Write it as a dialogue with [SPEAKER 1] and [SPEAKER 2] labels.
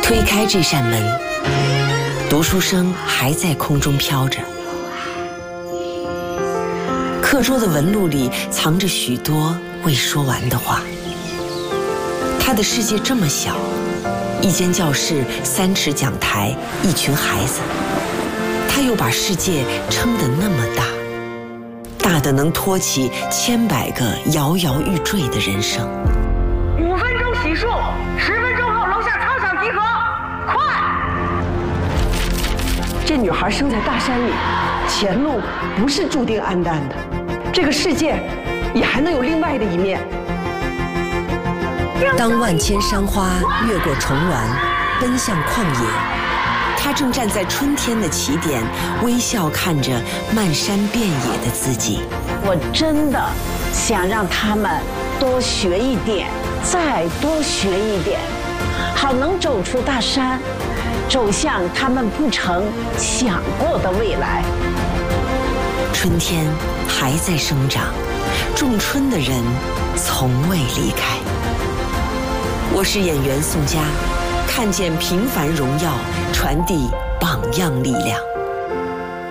[SPEAKER 1] 推开这扇门，读书声还在空中飘着。课桌的纹路里藏着许多未说完的话。他的世界这么小，一间教室，3尺讲台，一群孩子，他又把世界撑得那么大，大的能托起千百个摇摇欲坠的人生。
[SPEAKER 2] 5分钟洗漱，10分钟后楼下操场集合，快！
[SPEAKER 3] 这女孩生在大山里，前路不是注定暗淡的，这个世界也还能有另外的一面。
[SPEAKER 1] 当万千山花越过重峦，奔向旷野，他正站在春天的起点，微笑看着漫山遍野的自己。
[SPEAKER 4] 我真的想让他们多学一点，再多学一点，好能走出大山，走向他们不曾想过的未来。
[SPEAKER 1] 春天还在生长，种春的人从未离开。我是演员宋佳，看见平凡荣耀，传递榜样力量。